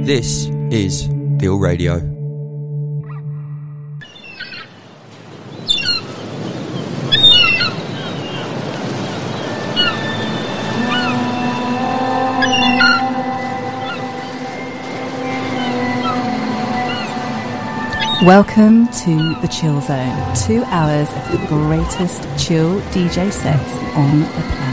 This is Peel Radio. Welcome to the Chill Zone, 2 hours of the greatest chill DJ sets on the planet.